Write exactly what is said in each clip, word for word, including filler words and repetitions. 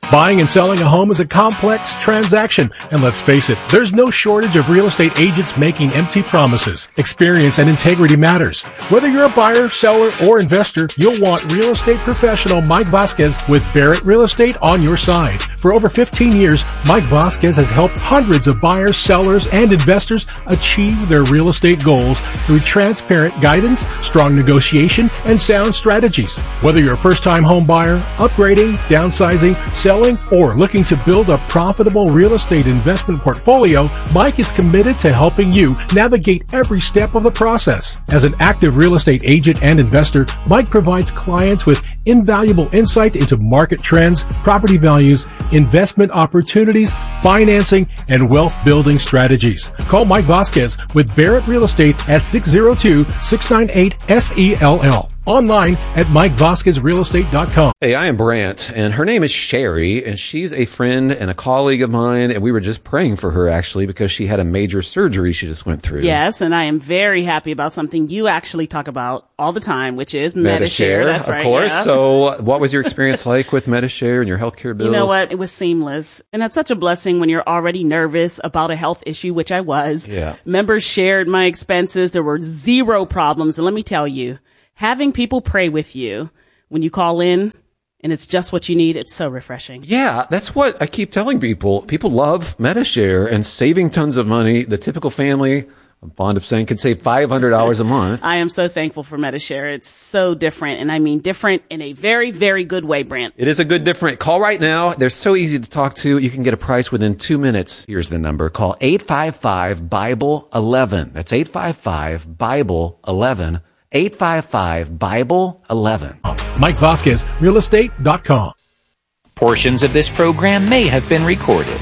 Buying and selling a home is a complex transaction, and let's face it, there's no shortage of real estate agents making empty promises. Experience and integrity matters. Whether you're a buyer, seller, or investor, you'll want real estate professional Mike Vasquez with Barrett Real Estate on your side. For over fifteen years, Mike Vasquez has helped hundreds of buyers, sellers, and investors achieve their real estate goals through transparent guidance, strong negotiation, and sound strategies. Whether you're a first-time home buyer, upgrading, downsizing, selling, or looking to build a profitable real estate investment portfolio, Mike is committed to helping you navigate every step of the process. As an active real estate agent and investor, Mike provides clients with invaluable insight into market trends, property values, investment opportunities, financing, and wealth building strategies. Call Mike Vasquez with Barrett Real Estate at six oh two, six nine eight, S E L L. Online at mike vasquez real estate dot com. Hey, I am Brant, and her name is Sherry, and she's a friend and a colleague of mine, and we were just praying for her, actually, because she had a major surgery she just went through. Yes, and I am very happy about something you actually talk about all the time, which is MediShare. MediShare, That's of right, course. yeah. So what was your experience like with MediShare and your healthcare bills? You know what? It was seamless. And that's such a blessing when you're already nervous about a health issue, which I was. Yeah. Members shared my expenses. There were zero problems. And let me tell you, having people pray with you when you call in and it's just what you need, it's so refreshing. Yeah, that's what I keep telling people. People love MediShare and saving tons of money. The typical family, I'm fond of saying, could save five hundred dollars a month. I am so thankful for MediShare. It's so different, and I mean different in a very, very good way, Brant. It is a good different. Call right now. They're so easy to talk to. You can get a price within two minutes. Here's the number. Call eight five five, Bible eleven. That's eight five five, Bible eleven. eight five five, Bible eleven. Mike Vasquez, real estate dot com. Portions of this program may have been recorded.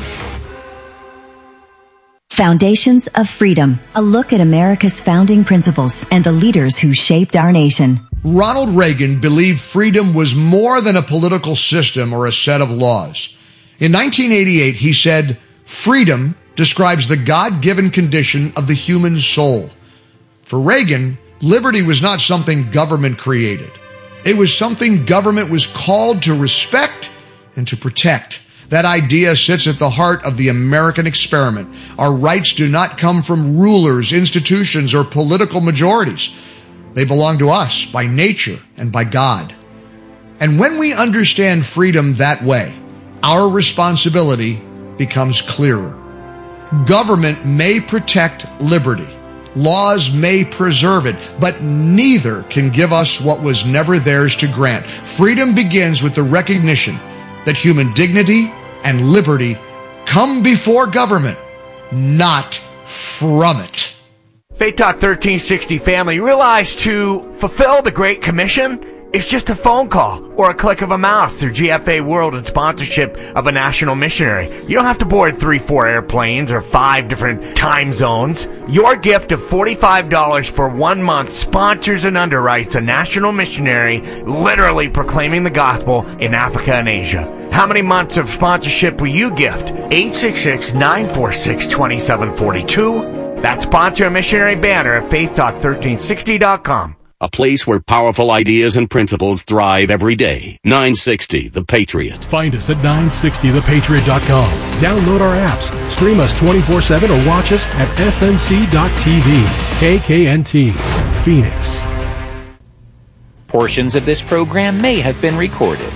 Foundations of Freedom, a look at America's founding principles and the leaders who shaped our nation. Ronald Reagan believed freedom was more than a political system or a set of laws. In nineteen eighty-eight, he said, "Freedom describes the God-given condition of the human soul." For Reagan, liberty was not something government created. It was something government was called to respect and to protect. That idea sits at the heart of the American experiment. Our rights do not come from rulers, institutions, or political majorities. They belong to us by nature and by God. And when we understand freedom that way, our responsibility becomes clearer. Government may protect liberty. Laws may preserve it, but neither can give us what was never theirs to grant. Freedom begins with the recognition that human dignity and liberty come before government, not from it. Faith Talk thirteen sixty family, realize to fulfill the Great Commission, it's just a phone call or a click of a mouse through G F A World and sponsorship of a national missionary. You don't have to board three, four airplanes or five different time zones. Your gift of forty-five dollars for one month sponsors and underwrites a national missionary literally proclaiming the gospel in Africa and Asia. How many months of sponsorship will you gift? eight six six, nine four six, two seven four two. That's sponsor a missionary banner at faith talk thirteen sixty dot com. A place where powerful ideas and principles thrive every day. nine sixty The Patriot. Find us at nine sixty the patriot dot com. Download our apps, stream us twenty-four seven, or watch us at S N C dot T V. K K N T, Phoenix. Portions of this program may have been recorded.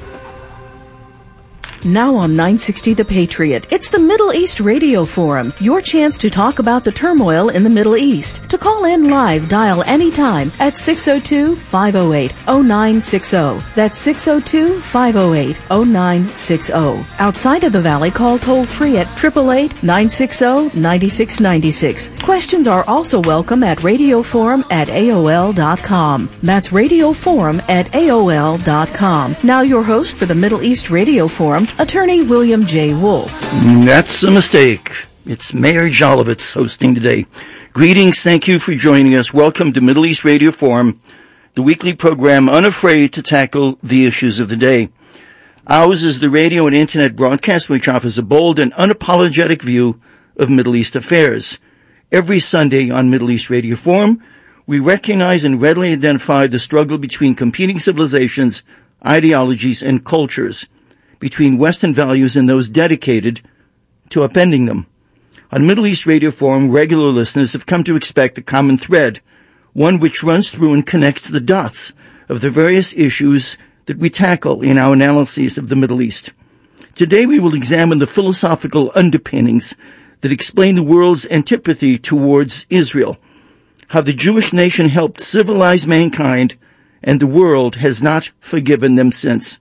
Now on nine sixty The Patriot, it's the Middle East Radio Forum, your chance to talk about the turmoil in the Middle East. To call in live, dial anytime at six oh two, five oh eight, oh nine six oh. That's six oh two, five oh eight, oh nine six oh. Outside of the Valley, call toll-free at eight eight eight, nine six oh, nine six nine six. Questions are also welcome at radioforum at A O L dot com. That's radioforum at A O L dot com. Now your host for the Middle East Radio Forum, Attorney William J. Wolf. That's a mistake. It's Mayor Jolovitz hosting today. Greetings. Thank you for joining us. Welcome to Middle East Radio Forum, the weekly program unafraid to tackle the issues of the day. Ours is the radio and internet broadcast which offers a bold and unapologetic view of Middle East affairs. Every Sunday on Middle East Radio Forum, we recognize and readily identify the struggle between competing civilizations, ideologies, and cultures. between Western values and those dedicated to upending them. On Middle East Radio Forum, regular listeners have come to expect a common thread, one which runs through and connects the dots of the various issues that we tackle in our analyses of the Middle East. Today we will examine the philosophical underpinnings that explain the world's antipathy towards Israel, how the Jewish nation helped civilize mankind, and the world has not forgiven them since.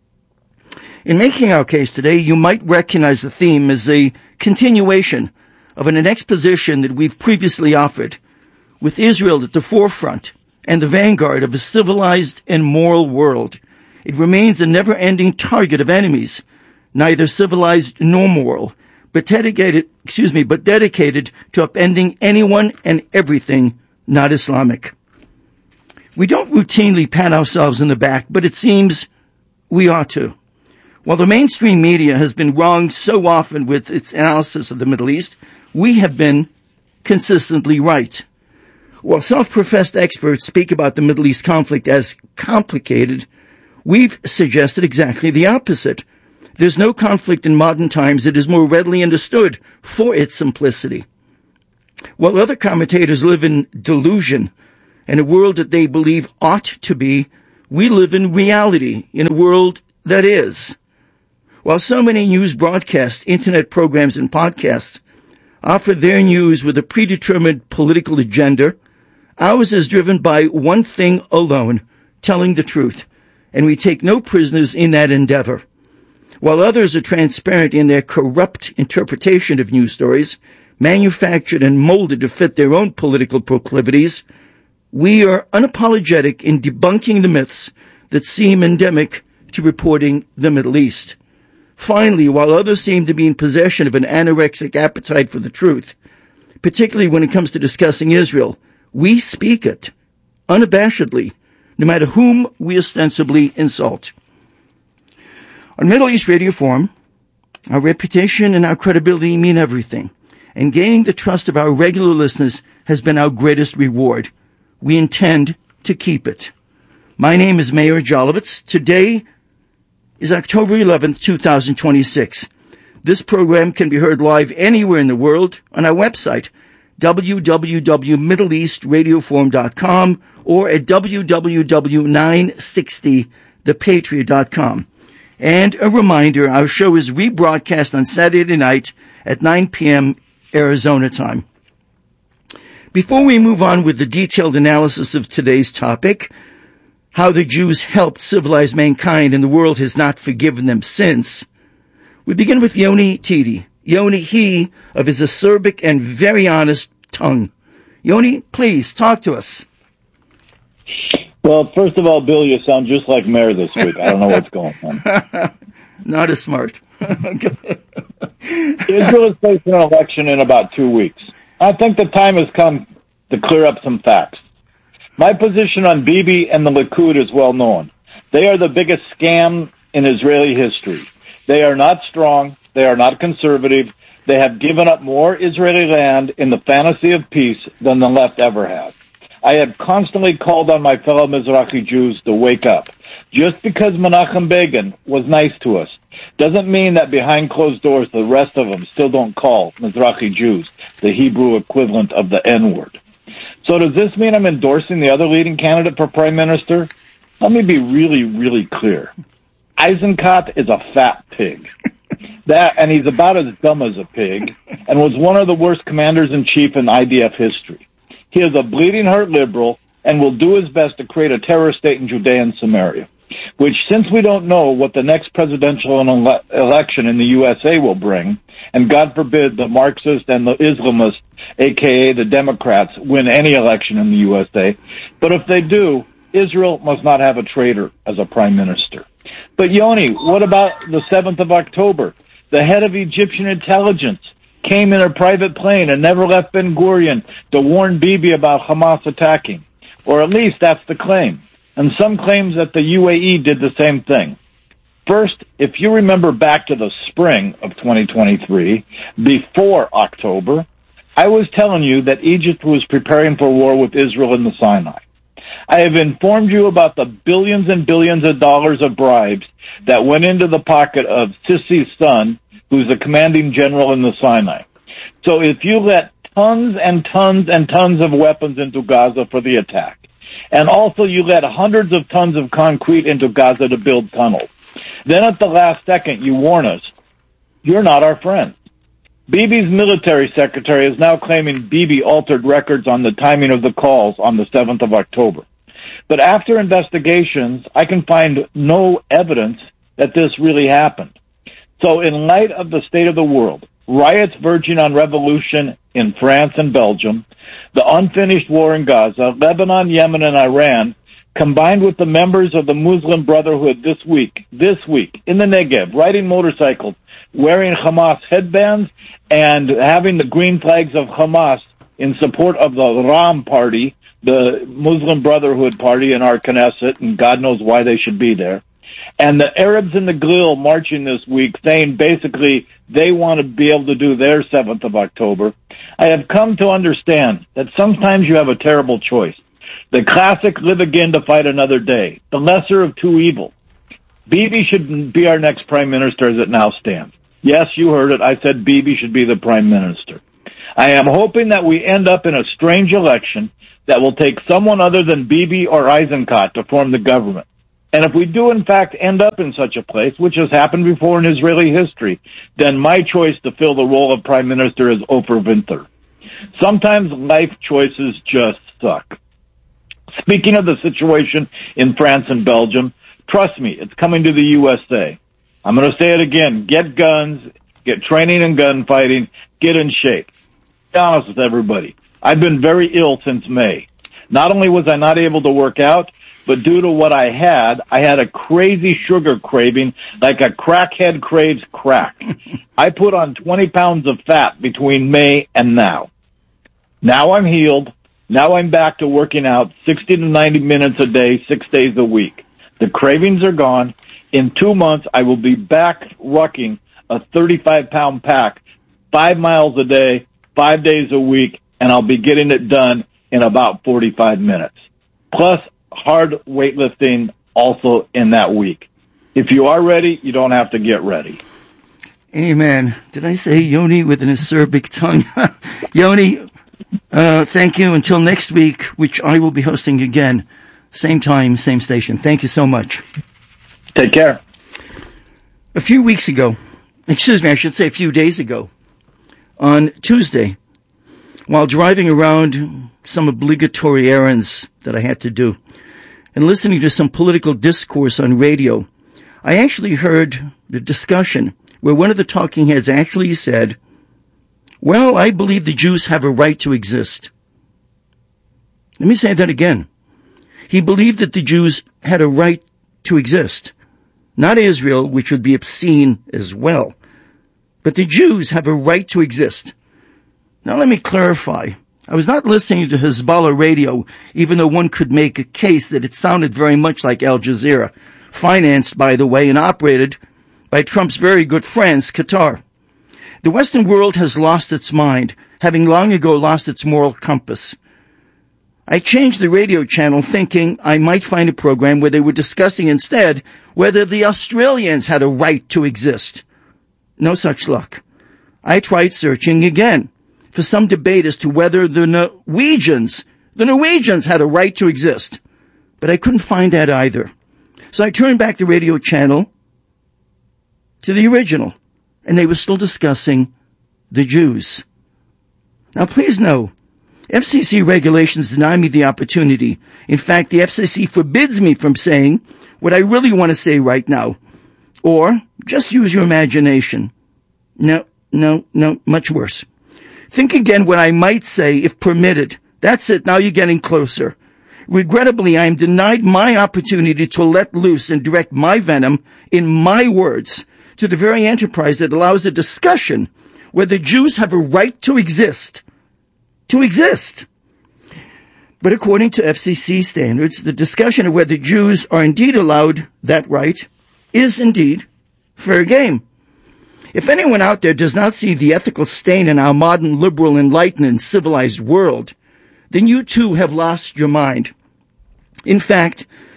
In making our case today, you might recognize the theme as a continuation of an exposition that we've previously offered, with Israel at the forefront and the vanguard of a civilized and moral world. It remains a never-ending target of enemies, neither civilized nor moral, but dedicated, excuse me, but dedicated to upending anyone and everything not Islamic. We don't routinely pat ourselves on the back, but it seems we ought to. While the mainstream media has been wrong so often with its analysis of the Middle East, we have been consistently right. While self-professed experts speak about the Middle East conflict as complicated, we've suggested exactly the opposite. There's no conflict in modern times that is more readily understood for its simplicity. While other commentators live in delusion and a world that they believe ought to be, we live in reality, in a world that is. While so many news broadcasts, internet programs, and podcasts offer their news with a predetermined political agenda, ours is driven by one thing alone, telling the truth, and we take no prisoners in that endeavor. While others are transparent in their corrupt interpretation of news stories, manufactured and molded to fit their own political proclivities, we are unapologetic in debunking the myths that seem endemic to reporting the Middle East. Finally, while others seem to be in possession of an anorexic appetite for the truth, particularly when it comes to discussing Israel, we speak it unabashedly, no matter whom we ostensibly insult. On Middle East Radio Forum, our reputation and our credibility mean everything, and gaining the trust of our regular listeners has been our greatest reward. We intend to keep it. My name is Meir Jolovitz. Today is October eleventh, two thousand twenty-six. This program can be heard live anywhere in the world on our website, w w w dot middle east radio forum dot com, or at w w w dot nine sixty the patriot dot com. And a reminder, our show is rebroadcast on Saturday night at nine p.m. Arizona time. Before we move on with the detailed analysis of today's topic, how the Jews helped civilize mankind and the world has not forgiven them since, we begin with Yoni Titi. Yoni, he of his acerbic and very honest tongue. Yoni, please, talk to us. Well, first of all, Bill, you sound just like Mayor this week. I don't know what's going on. Not as smart. Israel is facing an election in about two weeks. I think the time has come to clear up some facts. My position on Bibi and the Likud is well known. They are the biggest scam in Israeli history. They are not strong. They are not conservative. They have given up more Israeli land in the fantasy of peace than the left ever has. I have constantly called on my fellow Mizrahi Jews to wake up. Just because Menachem Begin was nice to us doesn't mean that behind closed doors the rest of them still don't call Mizrahi Jews the Hebrew equivalent of the N-word. So does this mean I'm endorsing the other leading candidate for prime minister? Let me be really, really clear. Eisenkot is a fat pig. That, and he's about as dumb as a pig, and was one of the worst commanders-in-chief in I D F history. He is a bleeding heart liberal and will do his best to create a terror state in Judea and Samaria, which, since we don't know what the next presidential ele- election in the U S A will bring, and God forbid the Marxist and the Islamist, a k a the Democrats, win any election in the U S A, but if they do, Israel must not have a traitor as a prime minister. But Yoni, what about the seventh of October? The head of Egyptian intelligence came in a private plane and never left Ben Gurion to warn Bibi about Hamas attacking. Or at least that's the claim. And some claims that the U A E did the same thing. First, if you remember back to the spring of twenty twenty-three, before October, I was telling you that Egypt was preparing for war with Israel in the Sinai. I have informed you about the billions and billions of dollars of bribes that went into the pocket of Sisi's son, who's the commanding general in the Sinai. So if you let tons and tons and tons of weapons into Gaza for the attack, and also you let hundreds of tons of concrete into Gaza to build tunnels, then at the last second you warn us, you're not our friend. Bibi's military secretary is now claiming Bibi altered records on the timing of the calls on the seventh of October. But after investigations, I can find no evidence that this really happened. So in light of the state of the world, riots verging on revolution in France and Belgium, the unfinished war in Gaza, Lebanon, Yemen, and Iran, combined with the members of the Muslim Brotherhood this week, this week, in the Negev, riding motorcycles, wearing Hamas headbands, and having the green flags of Hamas in support of the Ram party, the Muslim Brotherhood party in our Knesset, and God knows why they should be there. And the Arabs in the Glil marching this week saying basically they want to be able to do their seventh of October. I have come to understand that sometimes you have a terrible choice. The classic live again to fight another day, the lesser of two evils. Bibi should be our next prime minister as it now stands. Yes, you heard it. I said Bibi should be the prime minister. I am hoping that we end up in a strange election that will take someone other than Bibi or Eisenkot to form the government. And if we do, in fact, end up in such a place, which has happened before in Israeli history, then my choice to fill the role of prime minister is Ofer Winter. Sometimes life choices just suck. Speaking of the situation in France and Belgium, trust me, it's coming to the U S A. I'm going to say it again. Get guns, get training in gunfighting, get in shape. Be honest with everybody. I've been very ill since May. Not only was I not able to work out, but due to what I had, I had a crazy sugar craving, like a crackhead craves crack. I put on twenty pounds of fat between May and now. Now I'm healed. Now I'm back to working out sixty to ninety minutes a day, six days a week. The cravings are gone. In two months, I will be back rucking a thirty-five pound pack, five miles a day, five days a week, and I'll be getting it done in about forty-five minutes. Plus, hard weightlifting also in that week. If you are ready, you don't have to get ready. Amen. Did I say Yoni with an acerbic tongue? Yoni, uh, thank you. Until next week, which I will be hosting again. Same time, same station. Thank you so much. Take care. A few weeks ago, excuse me, I should say a few days ago, on Tuesday, while driving around some obligatory errands that I had to do and listening to some political discourse on radio, I actually heard the discussion where one of the talking heads actually said, well, I believe the Jews have a right to exist. Let me say that again. He believed that the Jews had a right to exist. Not Israel, which would be obscene as well. But the Jews have a right to exist. Now let me clarify. I was not listening to Hezbollah radio, even though one could make a case that it sounded very much like Al Jazeera, financed, by the way, and operated by Trump's very good friends, Qatar. The Western world has lost its mind, having long ago lost its moral compass. I changed the radio channel thinking I might find a program where they were discussing instead whether the Australians had a right to exist. No such luck. I tried searching again for some debate as to whether the Norwegians, the Norwegians had a right to exist. But I couldn't find that either. So I turned back the radio channel to the original, and they were still discussing the Jews. Now please know, F C C regulations deny me the opportunity. In fact, the F C C forbids me from saying what I really want to say right now. Or just use your imagination. No, no, no, much worse. Think again what I might say if permitted. That's it. Now you're getting closer. Regrettably, I am denied my opportunity to let loose and direct my venom in my words to the very enterprise that allows a discussion whether Jews have a right to exist. To exist. But according to F C C standards, the discussion of whether Jews are indeed allowed that right is indeed fair game. If anyone out there does not see the ethical stain in our modern, liberal, enlightened, and civilized world, then you too have lost your mind. In fact,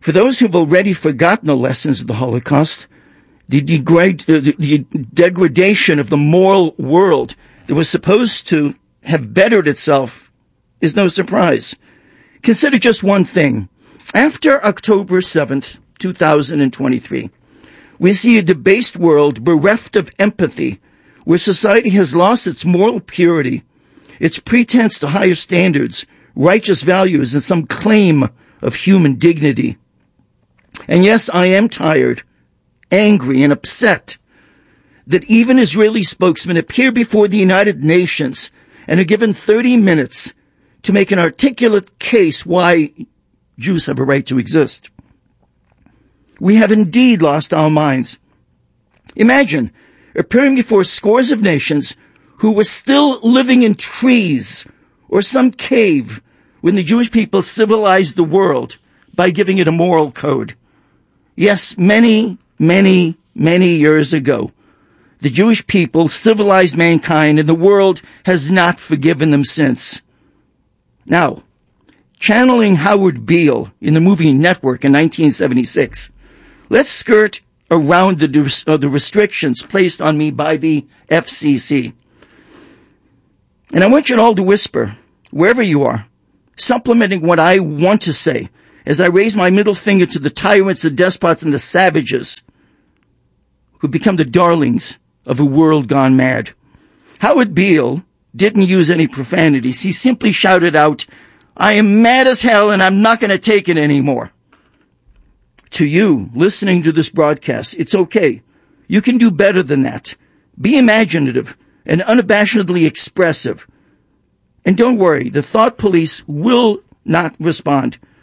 For those who've already forgotten the lessons of the Holocaust, the, degrade, uh, the, the degradation of the moral world that was supposed to have bettered itself is no surprise. Consider just one thing. After October seventh, two thousand twenty-three, we see a debased world bereft of empathy, where society has lost its moral purity, its pretense to higher standards, righteous values, and some claim of human dignity. And yes, I am tired, angry, and upset that even Israeli spokesmen appear before the United Nations and are given thirty minutes to make an articulate case why Jews have a right to exist. We have indeed lost our minds. Imagine appearing before scores of nations who were still living in trees or some cave when the Jewish people civilized the world by giving it a moral code. Yes, many, many, many years ago, the Jewish people civilized mankind, and the world has not forgiven them since. Now, channeling Howard Beale in the movie Network in nineteen seventy-six, let's skirt around the, uh, the restrictions placed on me by the F C C. And I want you all to whisper, wherever you are, supplementing what I want to say, as I raise my middle finger to the tyrants, the despots, and the savages who become the darlings of a world gone mad. Howard Beale didn't use any profanities. He simply shouted out, "I am mad as hell and I'm not going to take it anymore." To you, listening to this broadcast, it's okay. You can do better than that. Be imaginative and unabashedly expressive. And don't worry, the thought police will not respond.